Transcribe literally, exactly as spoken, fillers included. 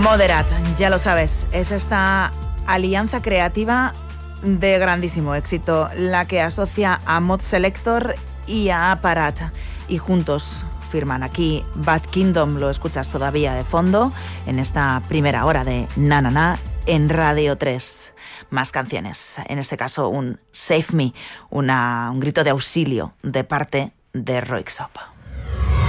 Moderat, ya lo sabes, es esta alianza creativa de grandísimo éxito, la que asocia a Mod Selector y a Aparat, y juntos firman aquí Bad Kingdom. Lo escuchas todavía de fondo en esta primera hora de Na Na Na en Radio tres. Más canciones, en este caso un Save Me, una, un grito de auxilio de parte de Röyksopp.